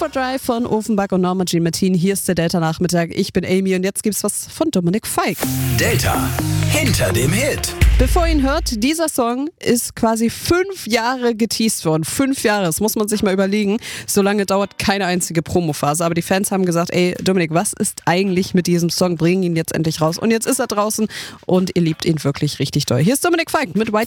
Overdrive von Offenbach und Norma Jean Martin. Hier ist der Delta-Nachmittag. Ich bin Amy und jetzt gibt's was von Dominik Feick. Delta, hinter dem Hit. Bevor ihr ihn hört, dieser Song ist quasi 5 Jahre geteased worden. 5 Jahre, das muss man sich mal überlegen. So lange dauert keine einzige Promophase. Aber die Fans haben gesagt, ey Dominik, was ist eigentlich mit diesem Song? Bringen ihn jetzt endlich raus. Und jetzt ist er draußen und ihr liebt ihn wirklich richtig doll. Hier ist Dominik Feick mit White